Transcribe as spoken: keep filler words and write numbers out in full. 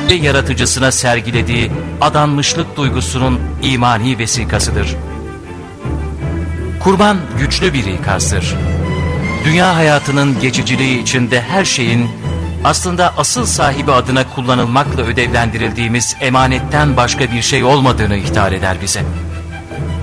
ve yaratıcısına sergilediği adanmışlık duygusunun imani vesikasıdır. Kurban güçlü bir ikazdır. Dünya hayatının geçiciliği içinde her şeyin aslında asıl sahibi adına kullanılmakla ödevlendirildiğimiz emanetten başka bir şey olmadığını ihtar eder bize.